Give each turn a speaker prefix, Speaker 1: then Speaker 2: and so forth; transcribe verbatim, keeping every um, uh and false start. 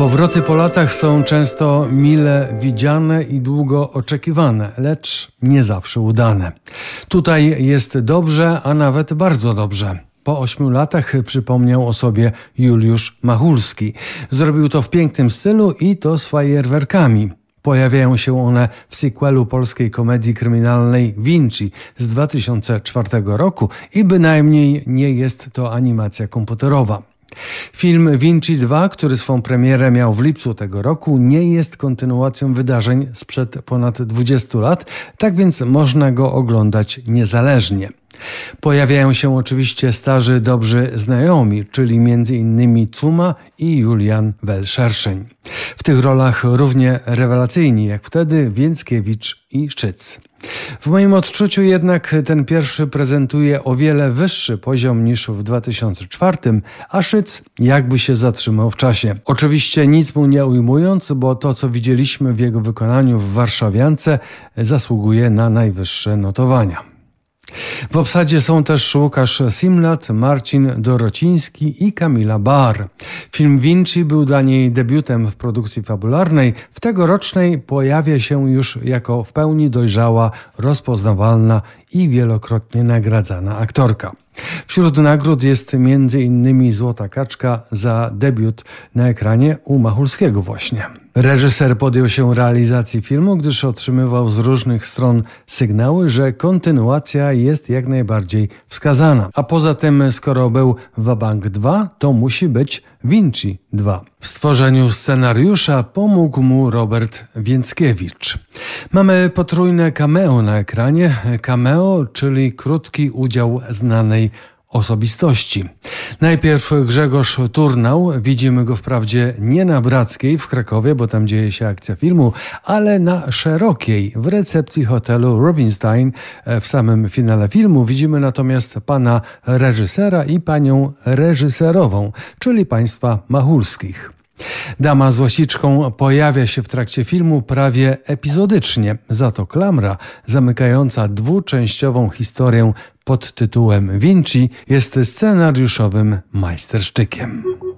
Speaker 1: Powroty po latach są często mile widziane i długo oczekiwane, lecz nie zawsze udane. Tutaj jest dobrze, a nawet bardzo dobrze. Po ośmiu latach przypomniał o sobie Juliusz Machulski. Zrobił to w pięknym stylu i to z fajerwerkami. Pojawiają się one w sequelu polskiej komedii kryminalnej Vinci z dwa tysiące czwartego roku i bynajmniej nie jest to animacja komputerowa. Film Vinci dwa, który swą premierę miał w lipcu tego roku, nie jest kontynuacją wydarzeń sprzed ponad dwudziestu lat, tak więc można go oglądać niezależnie. Pojawiają się oczywiście starzy dobrzy znajomi, czyli między innymi Cuma i Julian Welszerszeń. W tych rolach równie rewelacyjni jak wtedy Więckiewicz i Szczyc. W moim odczuciu jednak ten pierwszy prezentuje o wiele wyższy poziom niż w dwa tysiące czwartym, a Szczyc jakby się zatrzymał w czasie. Oczywiście nic mu nie ujmując, bo to co widzieliśmy w jego wykonaniu w Warszawiance zasługuje na najwyższe notowania. W obsadzie są też Łukasz Simlat, Marcin Dorociński i Kamila Bar. Film Vinci był dla niej debiutem w produkcji fabularnej. W tegorocznej pojawia się już jako w pełni dojrzała, rozpoznawalna i wielokrotnie nagradzana aktorka. Wśród nagród jest między innymi Złota Kaczka za debiut na ekranie u Machulskiego właśnie. Reżyser podjął się realizacji filmu, gdyż otrzymywał z różnych stron sygnały, że kontynuacja jest jak najbardziej wskazana. A poza tym, skoro był Wabank dwa, to musi być Vinci dwa. W stworzeniu scenariusza pomógł mu Robert Więckiewicz. Mamy potrójne cameo na ekranie. Cameo, czyli krótki udział znanej osobistości. Najpierw Grzegorz Turnał, widzimy go wprawdzie nie na Brackiej w Krakowie, bo tam dzieje się akcja filmu, ale na Szerokiej w recepcji hotelu Rubinstein. W samym finale filmu widzimy natomiast pana reżysera i panią reżyserową, czyli państwa Machulskich. Dama z łasiczką pojawia się w trakcie filmu prawie epizodycznie, za to klamra zamykająca dwuczęściową historię pod tytułem Vinci jest scenariuszowym majstersztykiem.